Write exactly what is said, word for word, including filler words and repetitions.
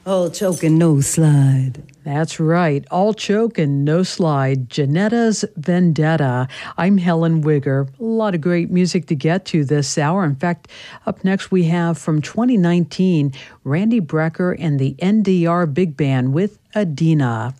All choke and no slide. That's right. All choke and no slide. Janetta's Vendetta. I'm Helen Wigger. A lot of great music to get to this hour. In fact, up next we have from twenty nineteen, Randy Brecker and the N D R Big Band with Adina.